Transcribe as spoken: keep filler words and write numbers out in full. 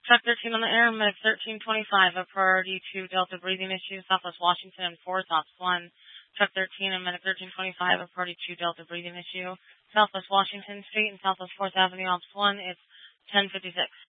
Truck thirteen on the air, Medic thirteen twenty-five, a priority two Delta breathing issue, Southwest Washington and fourth, Ops one. Truck thirteen and Medic thirteen twenty-five, a priority two Delta breathing issue, Southwest Washington Street and Southwest fourth Avenue, Ops one. It's ten fifty-six.